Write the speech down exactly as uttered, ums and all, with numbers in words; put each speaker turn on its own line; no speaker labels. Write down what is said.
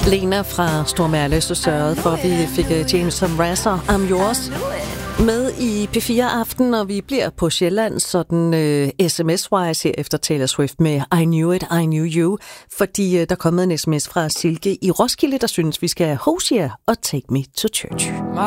Lena fra Stormærle, så sørgede for, at vi fik Jameson Razor, I'm Yours, med i P fire Aften, og vi bliver på Sjælland, sådan uh, sms-wise her efter Taylor Swift med I Knew It, I Knew You, fordi uh, der er kommet en sms fra Silke i Roskilde, der synes, vi skal have Hosier og Take Me to Church.